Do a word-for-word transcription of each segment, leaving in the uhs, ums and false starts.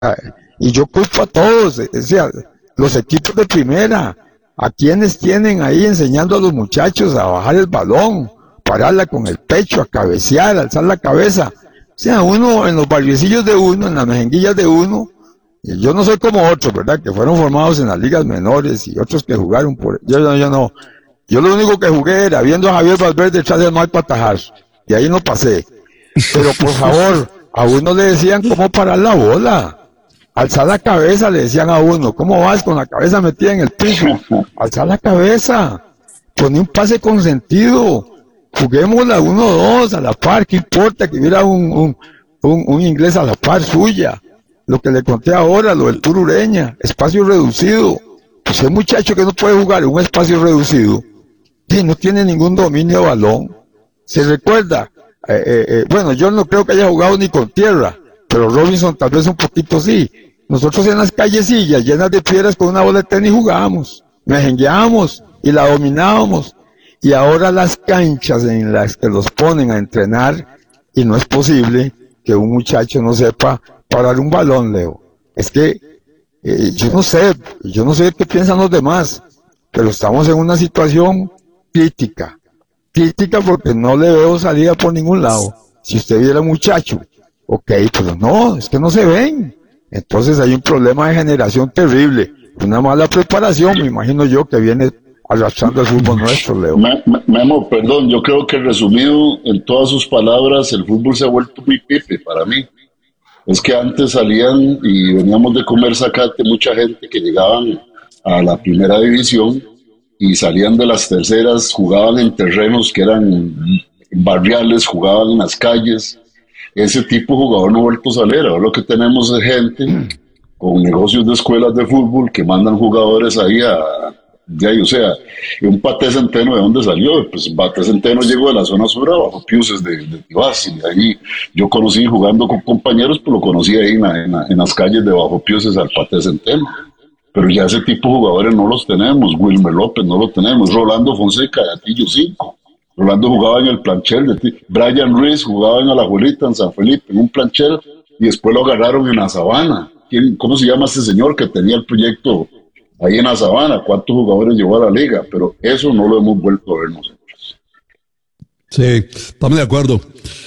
Y yo culpo a todos, o sea, los equipos de primera, a quienes tienen ahí enseñando a los muchachos a bajar el balón, pararla con el pecho, a cabecear, alzar la cabeza. O sea, uno en los barriecillos de uno, en las mejenguillas de uno, yo no soy como otros, ¿verdad? Que fueron formados en las ligas menores y otros que jugaron por... Yo, yo, yo no. Yo lo único que jugué era viendo a Javier Valverde detrás del mar para atajar. Y ahí no pasé. Pero por favor, a uno le decían cómo parar la bola. Alzar la cabeza, le decían a uno. ¿Cómo vas con la cabeza metida en el piso? Alzar la cabeza. Poné un pase con sentido. Juguémosla uno dos a la par. ¿Qué importa que hubiera un, un, un, un inglés a la par suya? Lo que le conté ahora, lo del Puro Ureña, espacio reducido. Pues el muchacho que no puede jugar en un espacio reducido, y no tiene ningún dominio de balón. Se recuerda, eh, eh, eh, bueno, yo no creo que haya jugado ni con tierra, pero Robinson tal vez un poquito sí. Nosotros en las callecillas llenas de piedras con una bola de tenis jugábamos, mejengueábamos y la dominábamos. Y ahora las canchas en las que los ponen a entrenar, y no es posible que un muchacho no sepa parar un balón, Leo. Es que eh, yo no sé, yo no sé qué piensan los demás, pero estamos en una situación crítica, crítica porque no le veo salida por ningún lado. Si usted viera muchacho, ok, pero no, es que no se ven. Entonces hay un problema de generación terrible, una mala preparación, me imagino yo, que viene arrastrando el fútbol nuestro, Leo. Memo, perdón, yo creo que resumido en todas sus palabras, el fútbol se ha vuelto muy pipe para mí. Es que antes salían y veníamos de comer zacate mucha gente que llegaban a la primera división y salían de las terceras, jugaban en terrenos que eran barriales, jugaban en las calles. Ese tipo de jugador no ha vuelto a salir. Ahora lo que tenemos es gente con negocios de escuelas de fútbol que mandan jugadores ahí a... De ahí, o sea, un Paté Centeno, ¿de dónde salió? Pues Paté Centeno llegó de la zona sur abajo Piuses de, de Tibás, y ahí yo conocí jugando con compañeros, pues lo conocí ahí en, la, en, la, en las calles de Bajo Piuses al Paté Centeno. Pero ya ese tipo de jugadores no los tenemos. Wilmer López no lo tenemos, Rolando Fonseca de Atillo cinco. Rolando jugaba en el planchel de T- Brian Ruiz jugaba en Alajuelita, en San Felipe, en un planchel, y después lo agarraron en la Sabana. ¿Quién, ¿Cómo se llama ese señor que tenía el proyecto ahí en la Sabana? ¿Cuántos jugadores llevó a la liga? Pero eso no lo hemos vuelto a ver nosotros. Sí, estamos de acuerdo.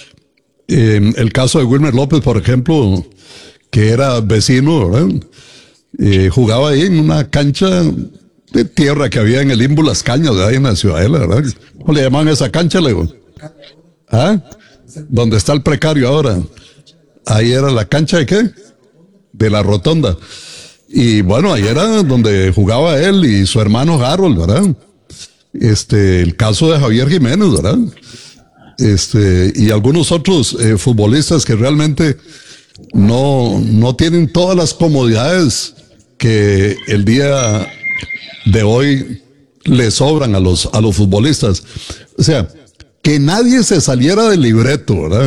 Eh, el caso de Wilmer López, por ejemplo, que era vecino, ¿verdad? Eh, jugaba ahí en una cancha de tierra que había en el Limbo Las Cañas, de ahí en la Ciudadela, ¿verdad? ¿Cómo le llamaban esa cancha, Leo? ¿Ah? ¿Dónde está el precario ahora? Ahí era la cancha de qué? De la Rotonda. Y bueno, ahí era donde jugaba él y su hermano Harold, ¿verdad? Este, el caso de Javier Jiménez, ¿verdad? Este, y algunos otros eh, futbolistas que realmente no, no tienen todas las comodidades que el día de hoy le sobran a los, a los futbolistas. O sea, que nadie se saliera del libreto, ¿verdad?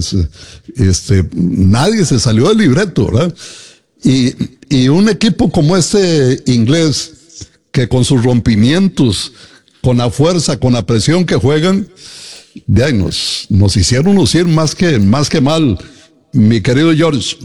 Este, nadie se salió del libreto, ¿verdad? Y, y un equipo como este inglés, que con sus rompimientos, con la fuerza, con la presión que juegan, de ahí nos, nos hicieron lucir más que, más que mal, mi querido George.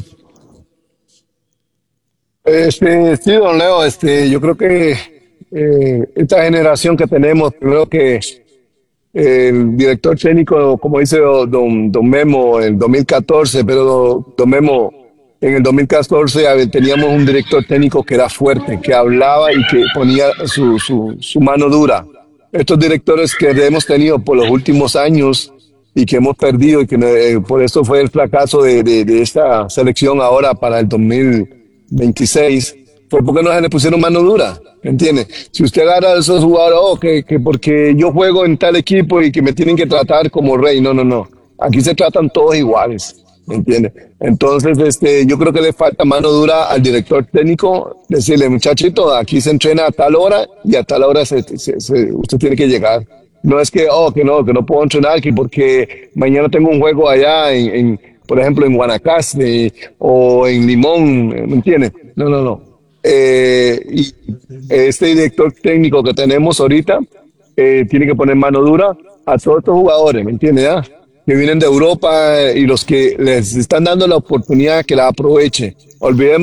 Este, sí, don Leo, este, yo creo que eh, esta generación que tenemos, creo que el director técnico, como dice don, don Memo, en dos mil catorce, pero don Memo, en el dos mil catorce teníamos un director técnico que era fuerte, que hablaba y que ponía su, su, su mano dura. Estos directores que hemos tenido por los últimos años y que hemos perdido, y que eh, por eso fue el fracaso de, de, de esta selección ahora para el dos mil veintiséis, fue porque no se le pusieron mano dura, ¿me entiende? Si usted agarra a esos jugadores, oh, que, que porque yo juego en tal equipo y que me tienen que tratar como rey, no, no, no, aquí se tratan todos iguales, ¿me entiende? Entonces, este, yo creo que le falta mano dura al director técnico, decirle, muchachito, aquí se entrena a tal hora y a tal hora se, se, se, usted tiene que llegar. No es que, oh, que no, que no puedo entrenar, que porque mañana tengo un juego allá en, en por ejemplo, en Guanacaste o en Limón, ¿me entiendes? No, no, no. Eh, y este director técnico que tenemos ahorita eh, tiene que poner mano dura a todos estos jugadores, ¿me entiendes? ¿Ah? que vienen de Europa y los que les están dando la oportunidad que la aproveche. Olvidemos